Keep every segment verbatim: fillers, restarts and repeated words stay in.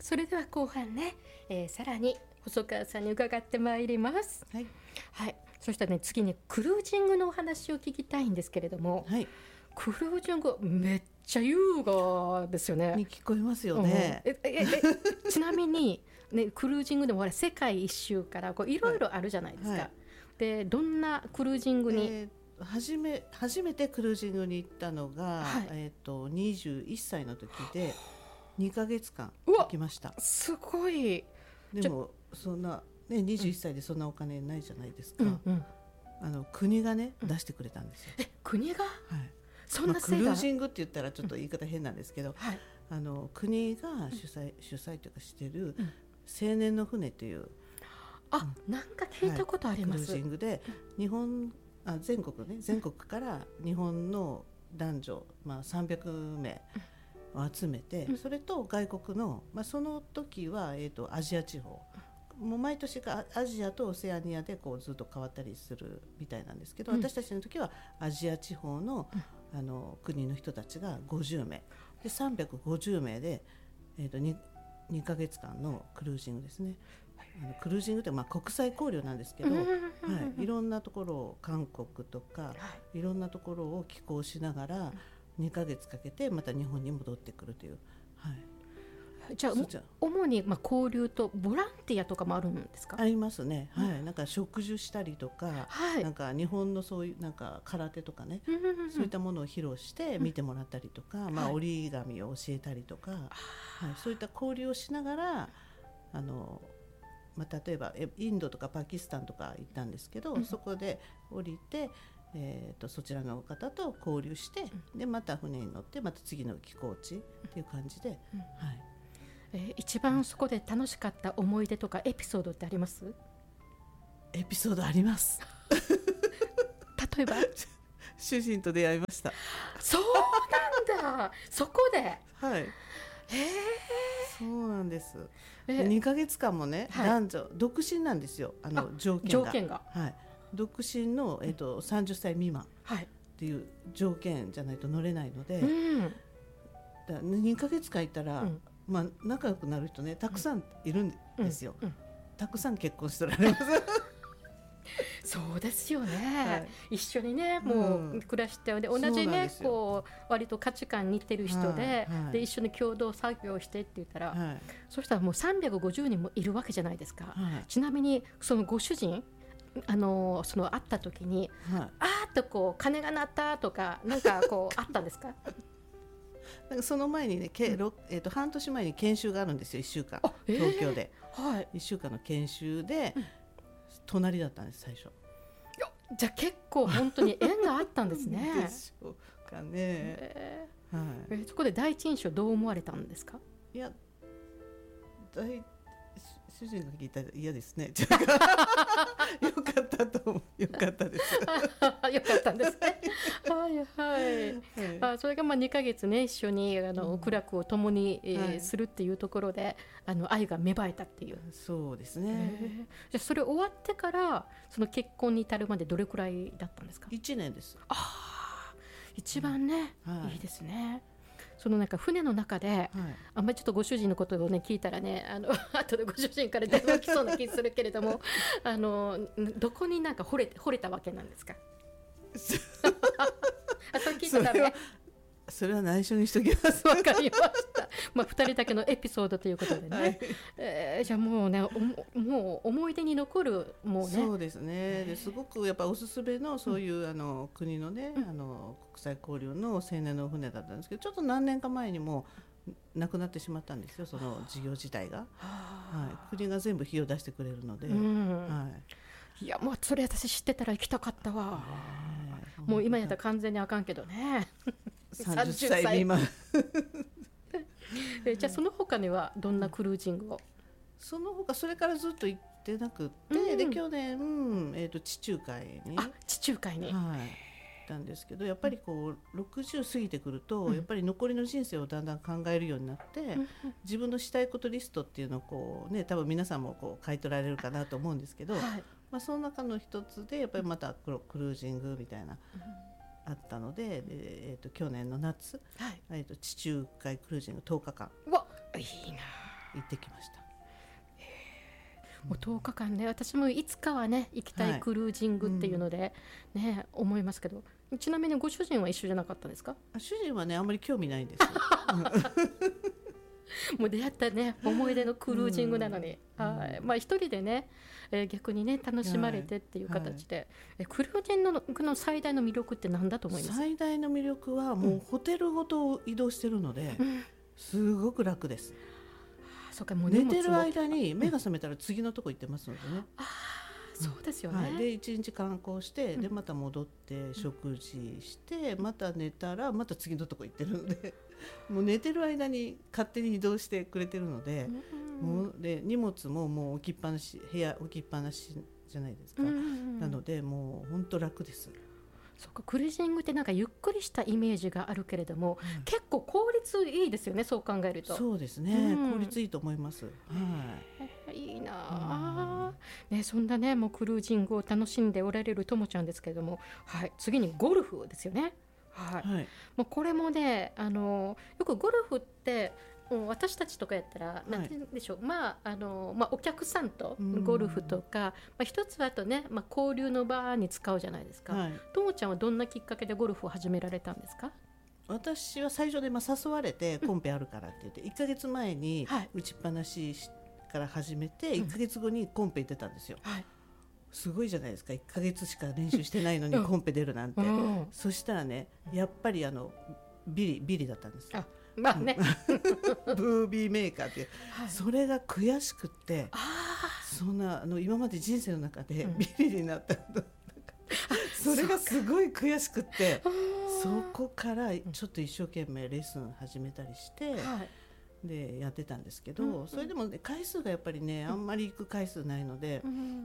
それでは後半ね、えー、さらに細川さんに伺ってまいります。 はい、 はい、そしたらね次にクルージングのお話を聞きたいんですけれども、 はい、 クルージングめっちゃ優雅ですよね。 に聞こえますよね、 うん、えええちなみに、ね、クルージングでもほら世界一周からこういろいろあるじゃないですか、はいはい、でどんなクルージングに、 えー、初め初めてクルージングに行ったのが、はい、えー、とにじゅういっさいの時でにかげつかん行きました。 すごい。 でもそんな、ね、にじゅういっさいでそんなお金ないじゃないですか、うんうん、あの国がね、うん、出してくれたんですよ。 え国が、はい、そんな、 まあ、クルージングって言ったらちょっと言い方変なんですけど、うん、はい、あの国が主催、うん、主催というかしてる、うん、青年の船という、 あ、うん、なんか聞いたことあります、 はい、クルージングで日本あ全国ね全国から日本の男女、まあ、さんびゃくめいを集めて、うん、それと外国の、まあ、その時は、えーと、アジア地方、もう毎年がアジアとオセアニアでこうずっと変わったりするみたいなんですけど、うん、私たちの時はアジア地方 の,、うん、あの国の人たちがごじゅうめいでさんびゃくごじゅうめいで、えーと、2, にかげつかんのクルージングですね。あのクルージングってまあ国際交流なんですけど、はい、いろんなところを韓国とか、はい、いろんなところを寄港しながらにかげつかけてまた日本に戻ってくるという、はい、 じゃあ主にまあ交流とボランティアとかもあるんですか？ ありますね、はい、なんか植樹したりとか、 はい、 なんか日本のそういうなんか空手とかね、うんうんうん、そういったものを披露して見てもらったりとか、うん、まあ、折り紙を教えたりとか、はいはい、そういった交流をしながらあのまあ、例えばインドとかパキスタンとか行ったんですけど、うん、そこで降りて、えー、とそちらの方と交流して、うん、でまた船に乗ってまた次の寄港地っていう感じで、うん、はい、 えー、一番そこで楽しかった思い出とかエピソードってあります？ エピソードあります例えば主人と出会いました。 そうなんだそこで、 はい、 へー、 そうなんです。でにかげつかんもね、はい、男女独身なんですよ、あの条件が、 条件が、 はい、独身の、えーと、さんじゅっさい未満っていう条件じゃないと乗れないので、うん、だにかげつかんいたら、うん、まあ、仲良くなる人ねたくさんいるんですよ、うんうん、たくさん結婚してられますそうですよね、はい、一緒にねもう暮らしてで同じねこう割と価値観似てる人で、はいはい、で一緒に共同作業してって言ったら、はい、そしたらもうさんびゃくごじゅうにんもいるわけじゃないですか、はい、ちなみにそのご主人あのその会った時に、はい、あーっとこう鐘が鳴ったとかなんかこうあったんですか？ なんかその前にね、け、うん、えー、と半年前に研修があるんですよ、いっしゅうかん、東京で、えーはい、いっしゅうかんの研修で、うん、隣だったんです最初。 じゃあ結構本当に縁があったんですねでしょうかね、えーはい、えそこで第一印象どう思われたんですか？ いや大主人が聞いたら嫌ですねよかったと思うよかったですよかったんですねはいはい、はい、あそれがまあにかげつね一緒にあの、うん、苦楽を共に、えーはい、するっていうところであの愛が芽生えたっていう。 そうですね、 えー、じゃあそれ終わってからその結婚に至るまでどれくらいだったんですか？ いちねんです。 あ一番ね、うんはい、いいですね。そのなんか船の中で、はい、あんまりちょっとご主人のことを、ね、聞いたらねあの後でご主人から電話来そうな気するけれどもあのどこになんか惚れ、惚れたわけなんですか？あそれ聞いたらねそれは内緒にしときます。 わかりました、まあ、ふたりだけのエピソードということでね、はいえー、じゃあもうねおもう思い出に残るもうねそうですね。ですごくやっぱおすすめのそういう、うん、あの国のね、うん、あの国際交流の青年の船だったんですけどちょっと何年か前にもなくなってしまったんですよその事業自体が、はい、国が全部費用出してくれるので、うんはい、いやもうそれ私知ってたら行きたかったわ、えー、もう今やったら完全にあかんけどねさんじゅっさい未満えじゃあその他にはどんなクルージングを？ その他それからずっと行ってなくて、うんうん、で去年、えー、と地中海にあ地中海に、 はい、行ったんですけどやっぱりこうろくじゅう過ぎてくると、うん、やっぱり残りの人生をだんだん考えるようになって、うん、自分のしたいことリストっていうのをこう、ね、多分皆さんもこう書い取られるかなと思うんですけど、はいまあ、その中の一つでやっぱりまたクルージングみたいな、うんあったの で, で、えー、と去年の夏、はいえー、と地中海クルージングとおかかんうわいいな行ってきました。 もうとおかかんね、私もいつかはね行きたいクルージングっていうので、ね、はい、うん、思いますけど、ちなみにご主人は一緒じゃなかったですか？ 主人はねあんまり興味ないんですもう出会ったね思い出のクルージングなのに、うん、はい、まあ、一人でね、えー、逆にね楽しまれてっていう形で、はい、えクルージングの最大の魅力って何だと思います？ 最大の魅力はもうホテルごと移動してるので、うん、すごく楽です。そうか、もう寝てる間に目が覚めたら次のとこ行ってますのでね、 あ、そうですよね、はい、 でいちにち観光して、でまた戻って食事して、また寝たらまた次のとこ行ってるのでもう寝てる間に勝手に移動してくれてるので、うん、もうで荷物ももう置きっぱなし、部屋置きっぱなしじゃないですか、うん、なのでもう本当楽です。 そうか、クルージングってなんかゆっくりしたイメージがあるけれども、うん、結構効率いいですよね、そう考えると。 そうですね、うん、効率いいと思います、はい、 いいな、うん、ね、そんなねもうクルージングを楽しんでおられるともちゃんですけれども、はい、次にゴルフですよね、はいはい、もうこれもね、あのよくゴルフって私たちとかやったら何て言うんでしょう、はい、まああのまあ、お客さんとゴルフとか、まあ、一つはあとね、まあ、交流の場に使うじゃないですか、はい、ともちゃんはどんなきっかけでゴルフを始められたんですか？ 私は最初で、まあ、誘われてコンペあるからって言って、うん、いっかげつまえに打ちっぱなしから始めて、はい、いっかげつごにコンペ行ってたんですよ、はい、すごいじゃないですか、いっかげつしか練習してないのにコンペ出るなんて、うん、そしたらねやっぱりあのビリビリだったんです。あ、 まあね、 ブービーメーカーって、はい、それが悔しくって、そんなあの今まで人生の中でビリになったの、うん、それがすごい悔しくって、そこからちょっと一生懸命レッスン始めたりして、はい、でやってたんですけど、うんうん、それでも、ね、回数がやっぱりねあんまり行く回数ないので、うん、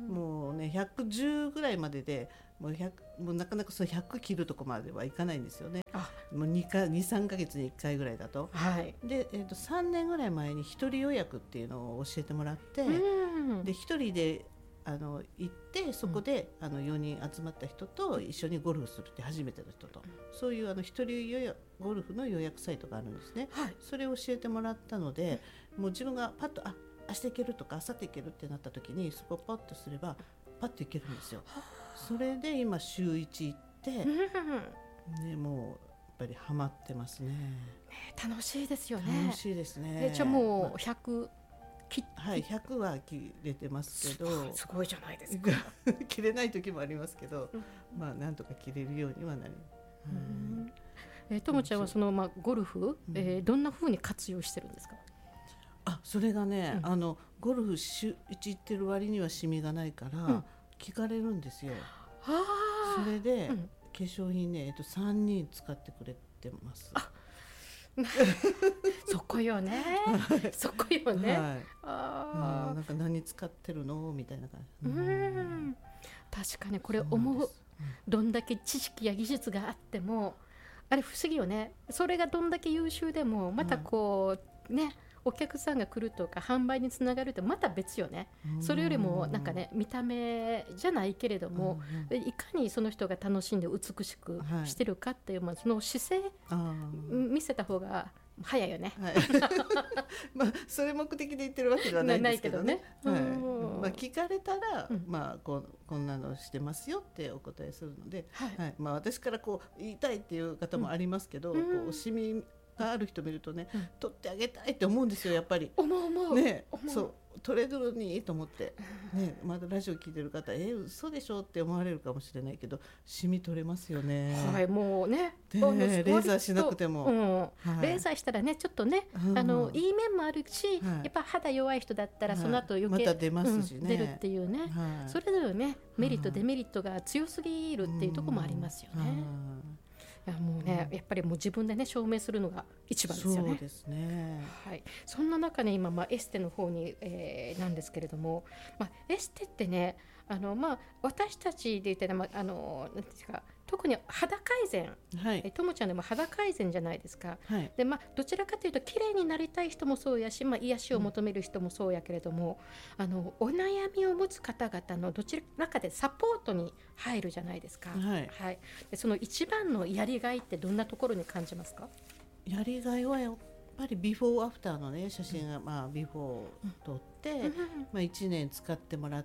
もうねひゃくじゅうぐらいまででもうひゃく、もうなかなかそのひゃく切るとこまではいかないんですよね。あ、もう 2, にさんかげつにいっかいぐらいだと、はい、で、えー、とさんねんぐらい前に一人予約っていうのを教えてもらって、うん、で一人であの行ってそこで、うん、あのよにん集まった人と一緒にゴルフするって初めての人と、うん、そういうあの一人予約ゴルフの予約サイトがあるんですね、はい、それを教えてもらったので、うん、もう自分がパッとあ明日行けるとか明後日行けるってなった時にそこをパッとすればパッと行けるんですよ。それで今週いち行って、ね、もうやっぱりハマってますね。ね、 楽しいですよね。 楽しいですね。 じゃあもうひゃく、 まあ、はい、ひゃくは切れてますけど、 すごいじゃないですか切れない時もありますけど、うん、まあなんとか切れるようにはなります。うん、 えー、ともちゃんはその、まあ、ゴルフ、うん、えー、どんな風に活用してるんですか？ あ、それがね、うん、あのゴルフ週いち行ってる割にはシミがないから、うん、聞かれるんですよ。それで、うん、化粧品ね、えっと、さんにん使ってくれてます。あそこよねそこよね、はい、 あ、なんか何使ってるのみたいな感じ。 うん、確かにこれ思う、うん、どんだけ知識や技術があってもあれ不思議よね。それがどんだけ優秀でもまたこう、ね、お客さんが来るとか販売につながるってまた別よね。それよりもなんかね、見た目じゃないけれども、うんうん、いかにその人が楽しんで美しくしてるかっていう、はい、まあ、その姿勢見せた方が早いよね、はいまあ、それ目的で言ってるわけではないんですけどね、はい、まあ、聞かれたら、うん、まあ、こ, こんなのしてますよってお答えするので、はいはい、まあ、私からこう言いたいっていう方もありますけど、うん、こうシミがある人見るとね、うん、取ってあげたいって思うんですよ、やっぱり。 思う思う、 ね、思う、そう取れるのにと思って、ね、まだラジオ聞いてる方、え嘘でしょって思われるかもしれないけど、シミ取れますよね。 はい、もうね、 レーザーしなくても、 うんはい、レーザーしたらねちょっとね、うん、あのいい面もあるし、はい、やっぱ肌弱い人だったらその後余計、はい、 また出ますしね、うん、 出るっていうね、はい、それぞれねメリットデメリットが強すぎるっていうところもありますよね。いやもうね、うん、やっぱりもう自分でね証明するのが一番ですよね。 そうですね、 はい、そんな中ね今、まあ、エステの方に、えー、なんですけれども、まあ、エステってねあの、まあ、私たちで言ったら、まあ、あのなんていうか特に肌改善、はい、ともちゃんでも肌改善じゃないですか、はい、で、まあ、どちらかというと綺麗になりたい人もそうやし、まあ、癒しを求める人もそうやけれども、うん、あのお悩みを持つ方々のどちらかでサポートに入るじゃないですか、はいはい、でその一番のやりがいってどんなところに感じますか？ やりがいはやっぱりビフォーアフターのね写真が、まあ、ビフォーを撮って、うんまあ、いちねん使ってもらって、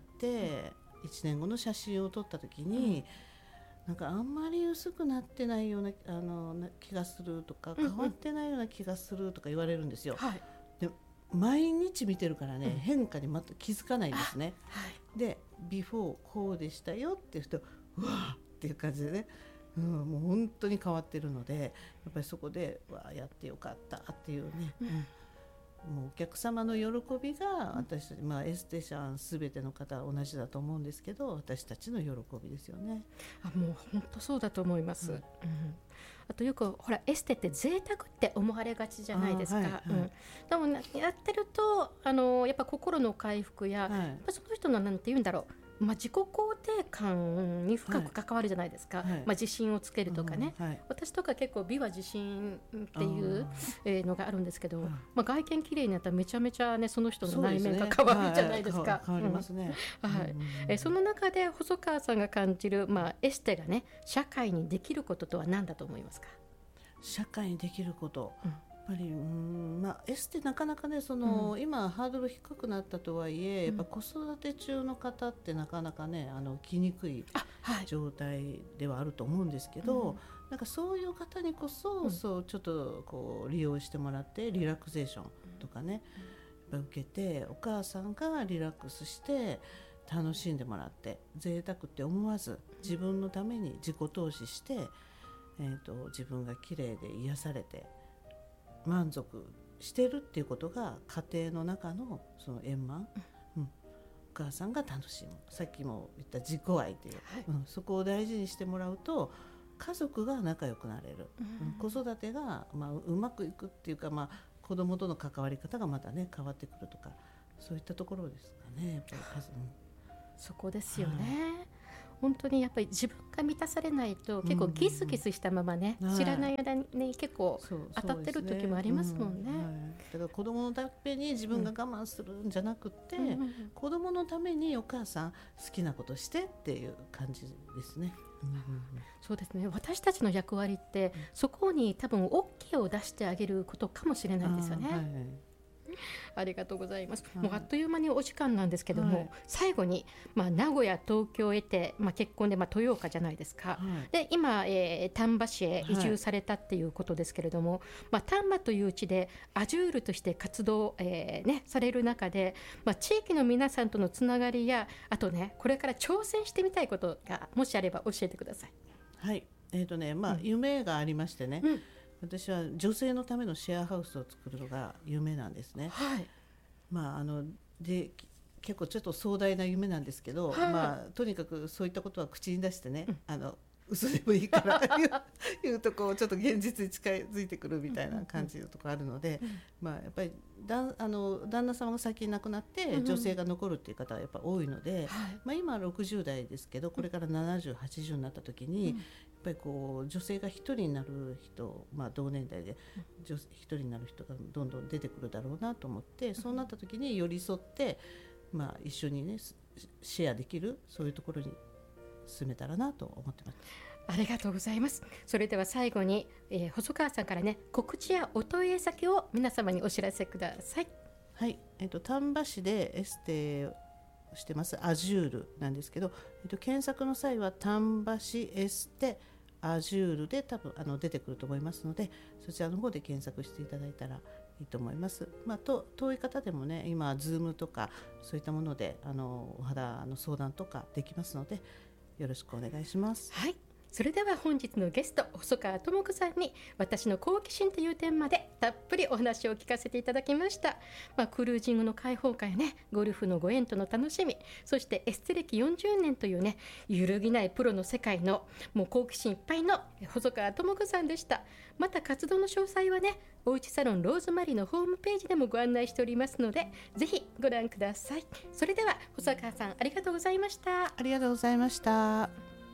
いちねんごの写真を撮った時に、うん、なんかあんまり薄くなってないようなあのな気がするとか、変わってないような気がするとか言われるんですよ、はい、で毎日見てるからね、うん、変化にまた気づかないんですね、はい、でビフォーこうでしたよっていう人うわーっていう感じでね、うん、もう本当に変わってるので、やっぱりそこでわあやってよかったっていうね、うん、もうお客様の喜びが私たち、まあ、エステシャンすべての方同じだと思うんですけど、私たちの喜びですよね。 あもう本当そうだと思います、うんうん、あとよくほらエステって贅沢って思われがちじゃないですか、はいはいうん、でもやってるとあのやっぱ心の回復や、はい、やっぱその人のなんて言うんだろう、まあ、自己肯定感に深く関わるじゃないですか、はいまあ、自信をつけるとかね、はい、私とか結構美は自信っていうのがあるんですけど、まあ、外見綺麗になったらめちゃめちゃ、ね、その人の内面が変わるじゃないですか。 変わりますね、 うんはい、えその中で細川さんが感じる、まあ、エステがね社会にできることとは何だと思いますか？ 社会にできること、うんやっぱりうんまあ、エステなかなかねその、うん、今ハードル低くなったとはいえ、うん、やっぱ子育て中の方ってなかなかねあの来にくい状態ではあると思うんですけど、うん、なんかそういう方にこそ、うん、そうちょっとこう利用してもらってリラクゼーションとかね、うん、やっぱ受けてお母さんがリラックスして楽しんでもらって贅沢って思わず自分のために自己投資して、えーと、自分が綺麗で癒されて満足してるっていうことが家庭の中のその円満、うん、お母さんが楽しむ、さっきも言った自己愛っていう、はいうん、そこを大事にしてもらうと家族が仲良くなれる、うん、子育てが、まあ、うまくいくっていうか、まあ、子供との関わり方がまたね変わってくるとかそういったところですかねやっぱり数、うん、 そこですよね、はい本当にやっぱり自分が満たされないと結構ギスギスしたままね、うんうん、知らない間に、ね、結構当たってる時もありますもんね、うんはい、 だから子供のために自分が我慢するんじゃなくて、うん、子供のためにお母さん好きなことしてっていう感じですね、うんうんうん、 そうですね私たちの役割ってそこに多分 OK を出してあげることかもしれないですよね、はいありがとうございます、はい、もうあっという間にお時間なんですけども、はい、最後に、まあ、名古屋東京へて、まあ、結婚で、まあ、豊岡じゃないですか、はい、で今、えー、丹波市へ移住されたっていうことですけれども、はいまあ、丹波という地でアジュールとして活動、えーね、される中で、まあ、地域の皆さんとのつながりやあとねこれから挑戦してみたいことがもしあれば教えてください。 はいえーとねまあ、うん、夢がありましてね、うん私は女性のためのシェアハウスを作るのが夢なんですね、はいまあ、あので結構ちょっと壮大な夢なんですけど、はいまあ、とにかくそういったことは口に出してね、うん、あの嘘でもいいから言うとこうちょっと現実に近づいてくるみたいな感じのところあるので、うんうんまあ、やっぱりだあの旦那様が先に亡くなって女性が残るっていう方はやっぱ多いので、うんまあ、今はろくじゅう代ですけどこれからななじゅう、はちじゅうになった時に、うんやっぱりこう女性が一人になる人、まあ、同年代で一人になる人がどんどん出てくるだろうなと思ってそうなった時に寄り添って、まあ、一緒にねシェアできるそういうところに進めたらなと思ってます。 ありがとうございます。それでは最後に、えー、細川さんからね告知やお問い合わせ先を皆様にお知らせください。 はい、えーと、丹波市でエステしてますアジュールなんですけど、えーと、検索の際は丹波市エステアジュールで多分あの出てくると思いますのでそちらの方で検索していただいたらいいと思います、まあ、と遠い方でもね今 Zoom とかそういったものであのお肌の相談とかできますのでよろしくお願いします。 はいそれでは本日のゲスト細川智子さんに私の好奇心という点までたっぷりお話を聞かせていただきました、まあ、クルージングの開放会ねゴルフのご縁との楽しみそしてエステ歴よんじゅうねんというね揺るぎないプロの世界のもう好奇心いっぱいの細川智子さんでした。また活動の詳細はねおうちサロンローズマリーのホームページでもご案内しておりますのでぜひご覧ください。それでは細川さんありがとうございました。 ありがとうございました。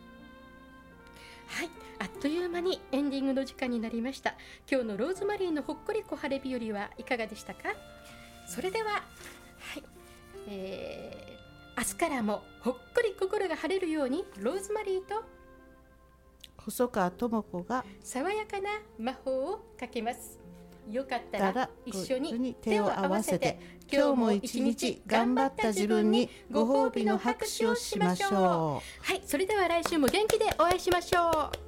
はい、あっという間にエンディングの時間になりました。今日のローズマリーのほっこり小晴れ日和はいかがでしたか？それでは、はいえー、明日からもほっこり心が晴れるようにローズマリーと細川智子が爽やかな魔法をかけます。 よかったら一緒に手を合わせて今日も一日頑張った自分にご褒美の拍手をしましょう。はい、それでは来週も元気でお会いしましょう。